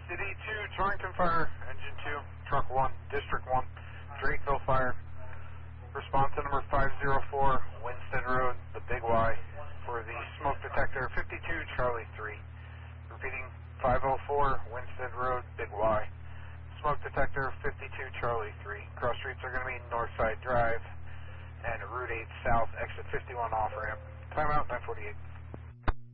City 2, Torrington Fire, Engine 2, Truck 1, District 1, Drakeville Fire. Response to number 504, Winstead Road, the Big Y, for the smoke detector 52 Charlie 3. Repeating, 504, Winstead Road, Big Y. Smoke detector 52 Charlie 3. Cross streets are going to be Northside Drive and Route 8 South, exit 51 off ramp. Timeout 948.